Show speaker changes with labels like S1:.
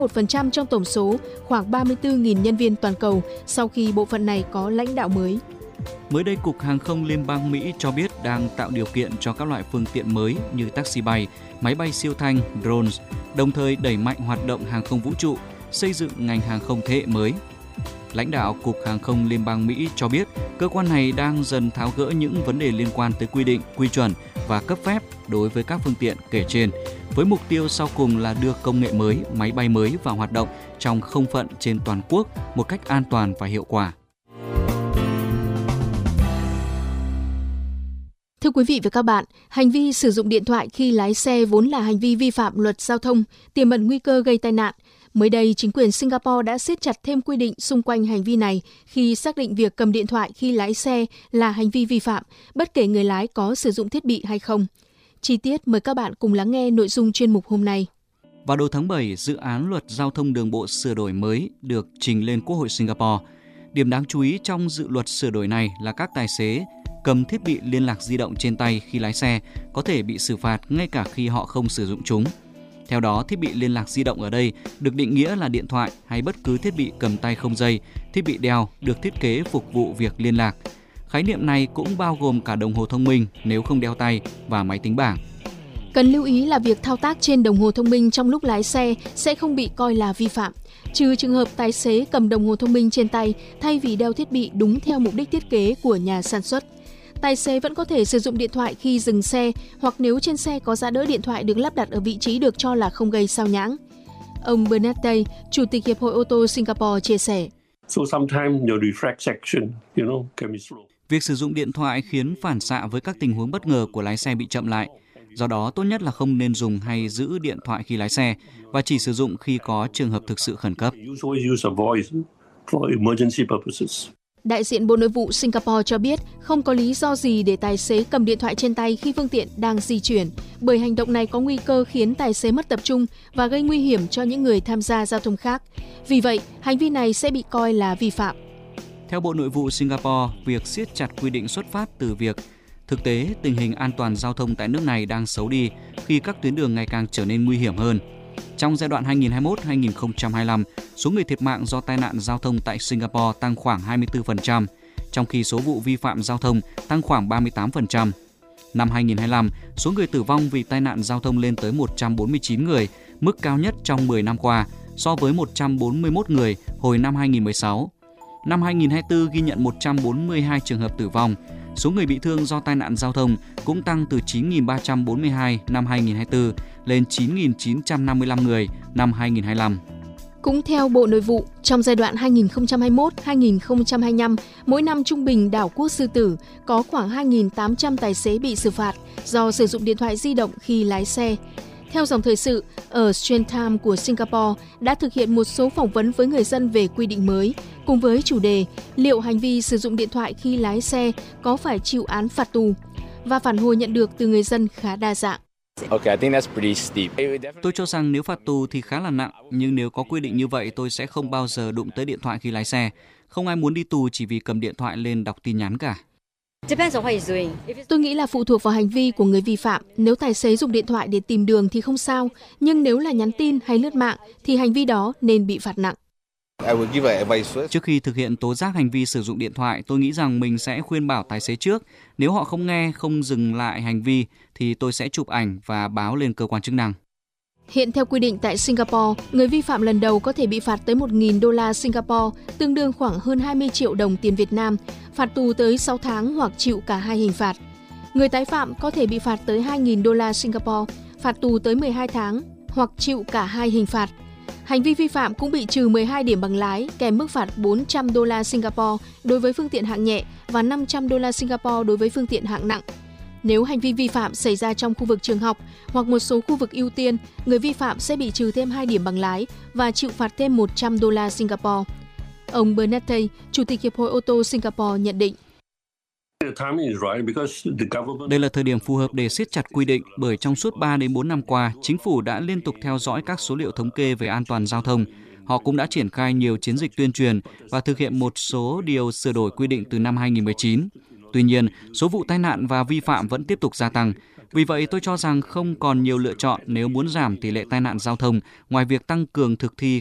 S1: 1% trong tổng số khoảng 34.000 nhân viên toàn cầu sau khi bộ phận này có lãnh đạo mới.
S2: Mới đây, Cục Hàng không Liên bang Mỹ cho biết đang tạo điều kiện cho các loại phương tiện mới như taxi bay, máy bay siêu thanh, drones, đồng thời đẩy mạnh hoạt động hàng không vũ trụ, xây dựng ngành hàng không thế hệ mới. Lãnh đạo Cục Hàng không Liên bang Mỹ cho biết cơ quan này đang dần tháo gỡ những vấn đề liên quan tới quy định, quy chuẩn và cấp phép đối với các phương tiện kể trên, với mục tiêu sau cùng là đưa công nghệ mới, máy bay mới vào hoạt động trong không phận trên toàn quốc một cách an toàn và hiệu quả.
S1: Thưa quý vị và các bạn, hành vi sử dụng điện thoại khi lái xe vốn là hành vi vi phạm luật giao thông, tiềm ẩn nguy cơ gây tai nạn. Mới đây, chính quyền Singapore đã siết chặt thêm quy định xung quanh hành vi này khi xác định việc cầm điện thoại khi lái xe là hành vi vi phạm, bất kể người lái có sử dụng thiết bị hay không. Chi tiết mời các bạn cùng lắng nghe nội dung chuyên mục hôm nay.
S2: Vào đầu tháng 7, dự án luật giao thông đường bộ sửa đổi mới được trình lên Quốc hội Singapore. Điểm đáng chú ý trong dự luật sửa đổi này là các tài xế cầm thiết bị liên lạc di động trên tay khi lái xe có thể bị xử phạt ngay cả khi họ không sử dụng chúng. Theo đó, thiết bị liên lạc di động ở đây được định nghĩa là điện thoại hay bất cứ thiết bị cầm tay không dây, thiết bị đeo được thiết kế phục vụ việc liên lạc. Khái niệm này cũng bao gồm cả đồng hồ thông minh nếu không đeo tay và máy tính bảng.
S1: Cần lưu ý là việc thao tác trên đồng hồ thông minh trong lúc lái xe sẽ không bị coi là vi phạm, trừ trường hợp tài xế cầm đồng hồ thông minh trên tay thay vì đeo thiết bị đúng theo mục đích thiết kế của nhà sản xuất. Tài xế vẫn có thể sử dụng điện thoại khi dừng xe hoặc nếu trên xe có giá đỡ điện thoại được lắp đặt ở vị trí được cho là không gây sao nhãng. Ông Bernard Tay, Chủ tịch Hiệp hội ô tô Singapore chia sẻ.
S2: Việc sử dụng điện thoại khiến phản xạ với các tình huống bất ngờ của lái xe bị chậm lại. Do đó, tốt nhất là không nên dùng hay giữ điện thoại khi lái xe và chỉ sử dụng khi có trường hợp thực sự khẩn cấp.
S1: Đại diện Bộ Nội vụ Singapore cho biết không có lý do gì để tài xế cầm điện thoại trên tay khi phương tiện đang di chuyển, bởi hành động này có nguy cơ khiến tài xế mất tập trung và gây nguy hiểm cho những người tham gia giao thông khác. Vì vậy, hành vi này sẽ bị coi là vi phạm.
S2: Theo Bộ Nội vụ Singapore, việc siết chặt quy định xuất phát từ việc thực tế tình hình an toàn giao thông tại nước này đang xấu đi khi các tuyến đường ngày càng trở nên nguy hiểm hơn. Trong giai đoạn 2021-2025, số người thiệt mạng do tai nạn giao thông tại Singapore tăng khoảng 24%, trong khi số vụ vi phạm giao thông tăng khoảng 38%. Năm 2025, số người tử vong vì tai nạn giao thông lên tới 149 người, mức cao nhất trong 10 năm qua, so với 141 người hồi năm 2016. Năm 2024 ghi nhận 142 trường hợp tử vong. Số người bị thương do tai nạn giao thông cũng tăng từ 9.342 năm 2024 lên 9.955 người năm 2025.
S1: Cũng theo Bộ Nội vụ, trong giai đoạn 2021-2025, mỗi năm trung bình đảo Quốc Sư Tử có khoảng 2.800 tài xế bị xử phạt do sử dụng điện thoại di động khi lái xe. Theo dòng thời sự, ở Straits Times của Singapore đã thực hiện một số phỏng vấn với người dân về quy định mới, cùng với chủ đề liệu hành vi sử dụng điện thoại khi lái xe có phải chịu án phạt tù, và phản hồi nhận được từ người dân khá đa dạng.
S2: Tôi cho rằng nếu phạt tù thì khá là nặng, nhưng nếu có quy định như vậy tôi sẽ không bao giờ đụng tới điện thoại khi lái xe. Không ai muốn đi tù chỉ vì cầm điện thoại lên đọc tin nhắn cả.
S1: Tôi nghĩ là phụ thuộc vào hành vi của người vi phạm. Nếu tài xế dùng điện thoại để tìm đường thì không sao, nhưng nếu là nhắn tin hay lướt mạng thì hành vi đó nên bị phạt nặng.
S2: Trước khi thực hiện tố giác hành vi sử dụng điện thoại, tôi nghĩ rằng mình sẽ khuyên bảo tài xế trước. Nếu họ không nghe, không dừng lại hành vi thì tôi sẽ chụp ảnh và báo lên cơ quan chức năng.
S1: Hiện theo quy định tại Singapore, người vi phạm lần đầu có thể bị phạt tới 1.000 đô la Singapore, tương đương khoảng hơn 20 triệu đồng tiền Việt Nam, phạt tù tới 6 tháng hoặc chịu cả hai hình phạt. Người tái phạm có thể bị phạt tới 2.000 đô la Singapore, phạt tù tới 12 tháng hoặc chịu cả hai hình phạt. Hành vi vi phạm cũng bị trừ 12 điểm bằng lái, kèm mức phạt 400 đô la Singapore đối với phương tiện hạng nhẹ và 500 đô la Singapore đối với phương tiện hạng nặng. Nếu hành vi vi phạm xảy ra trong khu vực trường học hoặc một số khu vực ưu tiên, người vi phạm sẽ bị trừ thêm 2 điểm bằng lái và chịu phạt thêm 100 đô la Singapore. Ông Bernard Tay, Chủ tịch Hiệp hội ô tô Singapore nhận định.
S2: Đây là thời điểm phù hợp để siết chặt quy định bởi trong suốt 3 đến 4 năm qua, chính phủ đã liên tục theo dõi các số liệu thống kê về an toàn giao thông. Họ cũng đã triển khai nhiều chiến dịch tuyên truyền và thực hiện một số điều sửa đổi quy định từ năm 2019. Tuy nhiên, số vụ tai nạn và vi phạm vẫn tiếp tục gia tăng Vì vậy, tôi cho rằng không còn nhiều lựa chọn nếu muốn giảm tỷ lệ tai nạn giao thông ngoài việc tăng cường thực thi